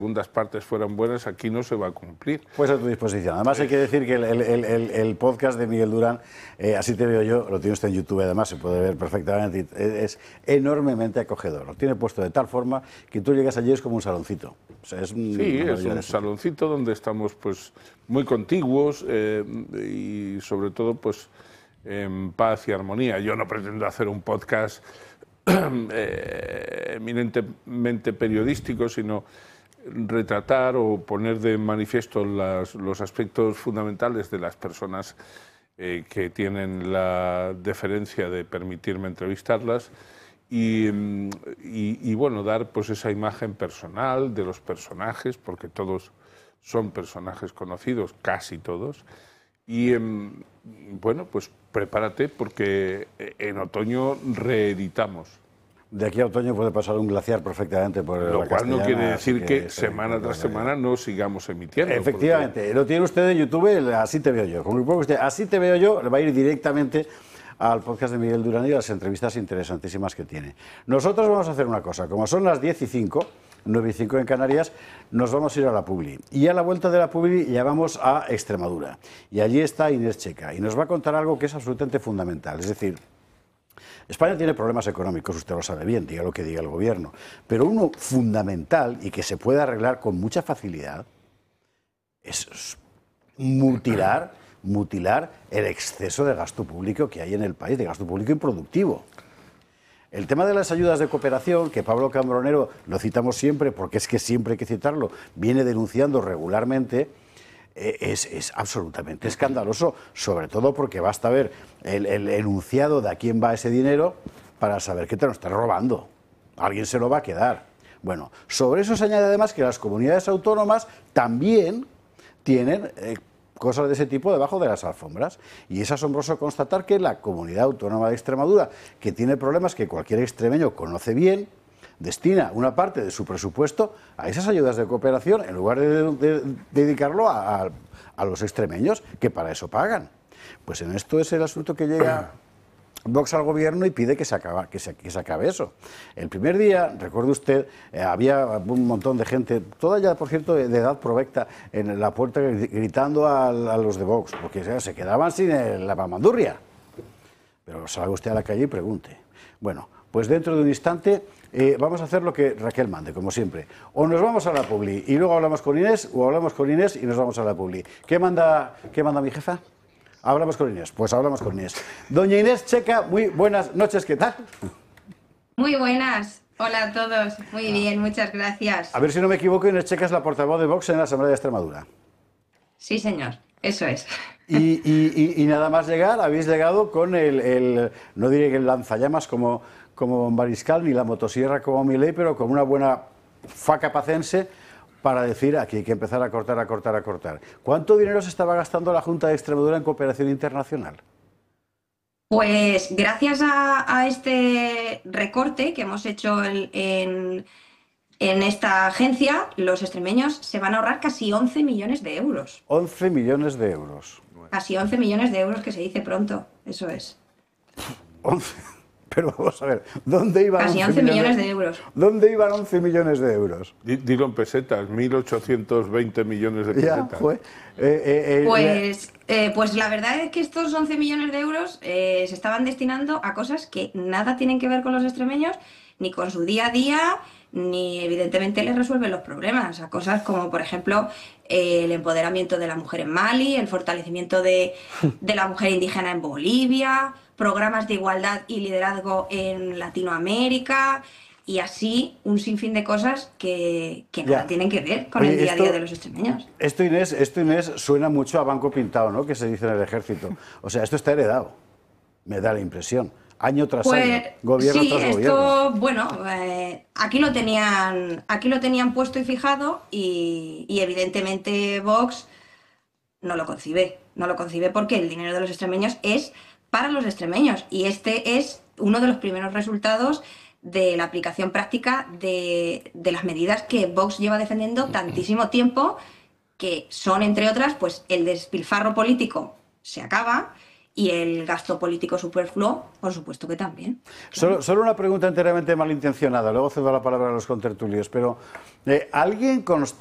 segundas partes fueran buenas, aquí no se va a cumplir. Pues a tu disposición. Además hay que decir que el podcast de Miguel Durán, Así te veo yo, lo tiene usted en YouTube, además se puede ver perfectamente, es enormemente acogedor. Lo tiene puesto de tal forma que tú llegas allí y es como un saloncito. O sea, es un saloncito donde estamos pues muy contiguos y sobre todo pues en paz y armonía. Yo no pretendo hacer un podcast eminentemente periodístico, sino retratar o poner de manifiesto los aspectos fundamentales de las personas que tienen la deferencia de permitirme entrevistarlas y bueno, dar pues esa imagen personal de los personajes, porque todos son personajes conocidos, casi todos, y bueno, pues prepárate porque en otoño reeditamos. De aquí a otoño puede pasar un glaciar perfectamente por Lo cual no quiere decir que semana tras semana no sigamos emitiendo. Efectivamente, porque lo tiene usted en YouTube, Así te veo yo. Como usted, Así te veo yo, le va a ir directamente al podcast de Miguel Durán y a las entrevistas interesantísimas que tiene. Nosotros vamos a hacer una cosa, como son las 10:05, 9:05 en Canarias, nos vamos a ir a la Publi. Y a la vuelta de la Publi ya vamos a Extremadura. Y allí está Inés Checa y nos va a contar algo que es absolutamente fundamental, es decir, España tiene problemas económicos, usted lo sabe bien, diga lo que diga el gobierno, pero uno fundamental y que se puede arreglar con mucha facilidad es mutilar el exceso de gasto público que hay en el país, de gasto público improductivo. El tema de las ayudas de cooperación, que Pablo Cambronero, lo citamos siempre, porque es que siempre hay que citarlo, viene denunciando regularmente, es absolutamente escandaloso, sobre todo porque basta ver el enunciado de a quién va ese dinero para saber que te lo están robando. Alguien se lo va a quedar. Bueno, sobre eso se añade además que las comunidades autónomas también tienen cosas de ese tipo debajo de las alfombras. Y es asombroso constatar que la comunidad autónoma de Extremadura, que tiene problemas que cualquier extremeño conoce bien, destina una parte de su presupuesto a esas ayudas de cooperación en lugar de dedicarlo a los extremeños, que para eso pagan. Pues en esto es el asunto que llega Vox al gobierno y pide que se acabe eso. El primer día, recuerde usted, había un montón de gente, toda ya, por cierto, de edad provecta, en la puerta gritando a los de Vox, porque se quedaban sin la mamandurria. Pero salga usted a la calle y pregunte. Bueno, pues dentro de un instante vamos a hacer lo que Raquel mande, como siempre. O nos vamos a la Publi y luego hablamos con Inés, o hablamos con Inés y nos vamos a la Publi. ¿Qué manda mi jefa? Hablamos con Inés. Pues hablamos con Inés. Doña Inés Checa, muy buenas noches, ¿qué tal? Muy buenas. Hola a todos. Muy bien, muchas gracias. A ver si no me equivoco, Inés Checa es la portavoz de Vox en la Asamblea de Extremadura. Sí, señor. Eso es. Y nada más llegar, habéis llegado con no diré que el lanzallamas como Mariscal, ni la motosierra como Milei, pero con una buena faca pacense para decir aquí hay que empezar a cortar. ¿Cuánto dinero se estaba gastando la Junta de Extremadura en cooperación internacional? Pues gracias a este recorte que hemos hecho en esta agencia, los extremeños se van a ahorrar casi 11 millones de euros. 11 millones de euros. Casi 11 millones de euros, que se dice pronto, eso es. 11. Pero vamos a ver, ¿dónde iban casi 11 millones de euros? ¿Dónde iban 11 millones de euros? Dilo en pesetas, 1.820 millones de pesetas. Ya, fue. Pues la verdad es que estos 11 millones de euros se estaban destinando a cosas que nada tienen que ver con los extremeños, ni con su día a día, ni evidentemente les resuelven los problemas. A cosas como, por ejemplo, el empoderamiento de la mujer en Mali, el fortalecimiento de la mujer indígena en Bolivia, programas de igualdad y liderazgo en Latinoamérica y así un sinfín de cosas que nada tienen que ver con el día a día de los extremeños. Esto, Inés, suena mucho a banco pintado, ¿no?, que se dice en el ejército. O sea, esto está heredado, me da la impresión. Año tras año, gobierno tras gobierno. Sí, esto, bueno, aquí lo tenían puesto y fijado y evidentemente Vox no lo concibe porque el dinero de los extremeños es para los extremeños y este es uno de los primeros resultados de la aplicación práctica de las medidas que Vox lleva defendiendo tantísimo tiempo, que son, entre otras, pues el despilfarro político se acaba Y el gasto político superfluo, por supuesto que también. Solo una pregunta enteramente malintencionada, luego cedo la palabra a los contertulios, pero ¿alguien